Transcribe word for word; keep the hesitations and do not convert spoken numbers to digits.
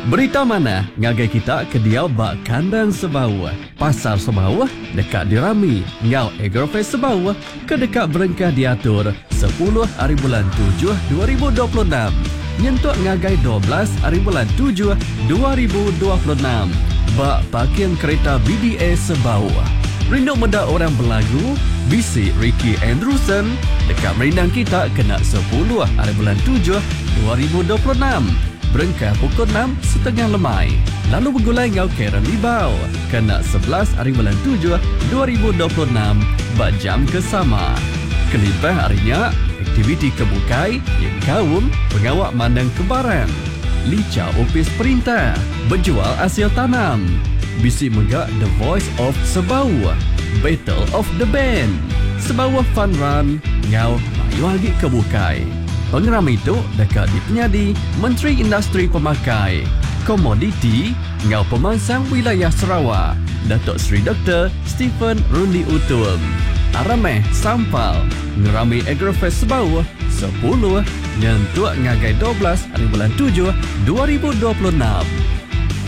Berita mana ngagai kita ke dia bak kandang Sebau. Pasar Sebau dekat dirami ngau Agrofest Sebau ke dekat berengkah diatur sepuluh hari bulan tujuh dua ribu dua puluh enam. Nyentuk ngagai dua belas hari bulan tujuh dua ribu dua puluh enam. Bak parking kereta B D A Sebau. Rindu meda orang berlagu, bisik Ricky Andrewson dekat merindang kita kena sepuluh hari bulan tujuh dua ribu dua puluh enam. Berengkah pukul enam setengah lemai. Lalu bergulai ngau Karen Libau kena sebelas hari bulan tujuh dua ribu dua puluh enam bak jam kesama. Kelimpah harinya aktiviti kebukai yang kaum pengawak mandang kebaran. Lica opis perintah, berjual hasil tanam. Bisik megak The Voice of Sebau, Battle of the Band, Sebau Fun Run, ngau mayu lagi kebukai. Pengeram itu dekat di penyadi Menteri Industri Pemakai, Komoditi, ngau pemangsang wilayah Sarawak, Datuk Seri Doktor Stephen Rundi Utum. Arameh Sampal, ngerami Agrofest Sebau, sepuluh, nyentuk ngagai dua belas hari bulan tujuh dua ribu dua puluh enam.